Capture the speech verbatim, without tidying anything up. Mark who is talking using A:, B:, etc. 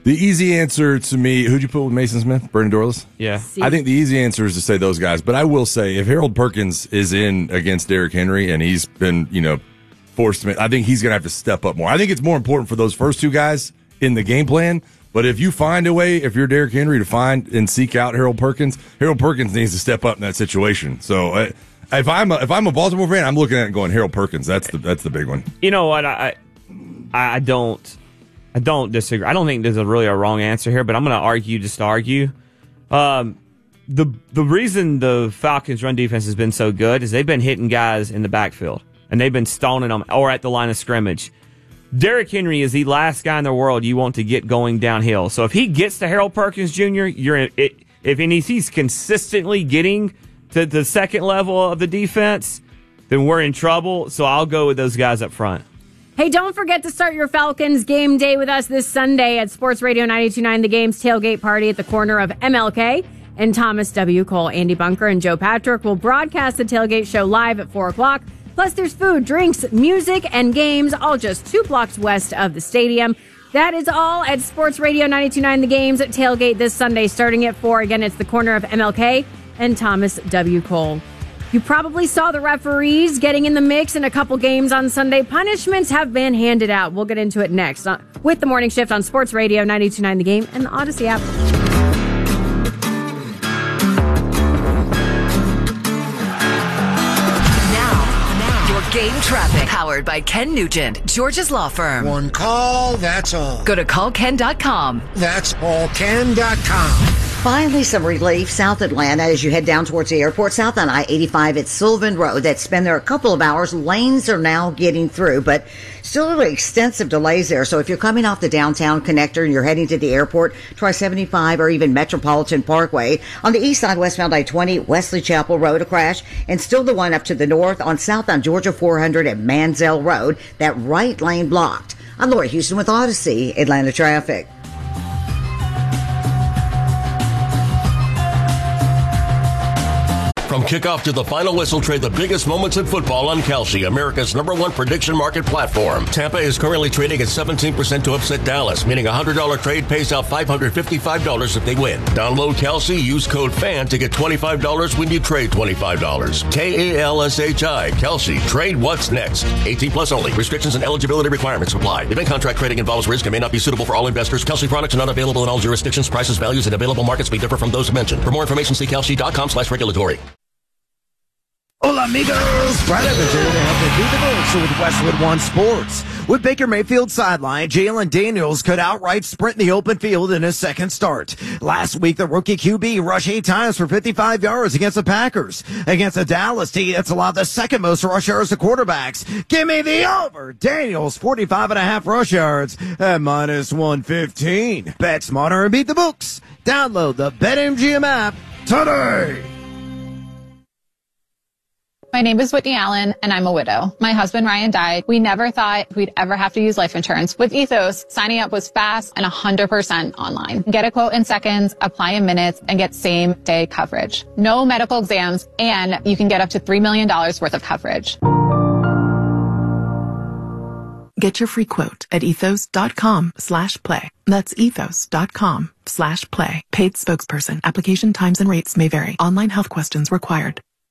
A: The easy answer to me, who'd you put with Mason Smith? Brandon Dorlus?
B: Yeah.
C: See.
A: I think the easy answer is to say those guys. But I will say, if Harold Perkins is in against Derrick Henry and he's been, you know, forced to make, I think he's going to have to step up more. I think it's more important for those first two guys in the game plan. But if you find a way, if you're Derrick Henry, to find and seek out Harold Perkins, Harold Perkins needs to step up in that situation. So uh, if I'm a, if I'm a Baltimore fan, I'm looking at it and going Harold Perkins. That's the that's the big one.
B: You know what? I I, I don't I don't disagree. I don't think there's a really a wrong answer here, but I'm going to argue just to argue. Um, the the reason the Falcons' run defense has been so good is they've been hitting guys in the backfield and they've been stoning them or at the line of scrimmage. Derrick Henry is the last guy in the world you want to get going downhill. So if he gets to Harold Perkins Junior, you're in, it, if he's consistently getting to the second level of the defense, then we're in trouble. So I'll go with those guys up front.
C: Hey, don't forget to start your Falcons game day with us this Sunday at Sports Radio ninety-two point nine, the game's tailgate party at the corner of M L K and Thomas W. Cole. Andy Bunker and Joe Patrick will broadcast the tailgate show live at four o'clock. Plus, there's food, drinks, music, and games, all just two blocks west of the stadium. That is all at Sports Radio ninety-two point nine, the games at tailgate this Sunday, starting at four. Again, it's the corner of M L K and Thomas W. Cole. You probably saw the referees getting in the mix in a couple games on Sunday. Punishments have been handed out. We'll get into it next with the Morning Shift on Sports Radio ninety-two point nine, the game, and the Odyssey app.
D: Game traffic powered by Ken Nugent, George's law firm.
E: One call, that's all.
D: Go to call ken dot com.
E: That's all ken dot com.
F: Finally, some relief south Atlanta as you head down towards the airport. South on I eighty-five at Sylvan Road. That's been there a couple of hours. Lanes are now getting through, but still really extensive delays there. So if you're coming off the downtown connector and you're heading to the airport, try seventy-five or even Metropolitan Parkway. On the east side, westbound I twenty, Wesley Chapel Road, a crash. And still the one up to the north on southbound Georgia four hundred at Manziel Road. That right lane blocked. I'm Laura Houston with Odyssey, Atlanta Traffic.
G: From kickoff to the final whistle, trade the biggest moments in football on Kalshi, America's number one prediction market platform. Tampa is currently trading at seventeen percent to upset Dallas, meaning a one hundred dollars trade pays out five hundred fifty-five dollars if they win. Download Kalshi, use code FAN to get twenty-five dollars when you trade twenty-five dollars. K A L S H I, Kalshi. Trade what's next. eighteen plus only. Restrictions and eligibility requirements apply. Event contract trading involves risk and may not be suitable for all investors. Kalshi products are not available in all jurisdictions. Prices, values, and available markets may differ from those mentioned. For more information, see kalshi.com slash regulatory.
H: Hola, amigos! Brad Evans here to help you beat the books with Westwood One Sports. With Baker Mayfield's sideline, Jalen Daniels could outright sprint the open field in his second start. Last week, the rookie Q B rushed eight times for fifty-five yards against the Packers. Against the Dallas team, that's allowed the second most rush yards to quarterbacks. Give me the over! Daniels, forty-five and a half rush yards at minus one fifteen. Bet smarter and beat the books. Download the BetMGM app today.
I: My name is Whitney Allen, and I'm a widow. My husband, Ryan, died. We never thought we'd ever have to use life insurance. With Ethos, signing up was fast and one hundred percent online. Get a quote in seconds, apply in minutes, and get same-day coverage. No medical exams, and you can get up to three million dollars worth of coverage.
J: Get your free quote at ethos.com slash play. That's ethos.com slash play. Paid spokesperson. Application times and rates may vary. Online health questions required.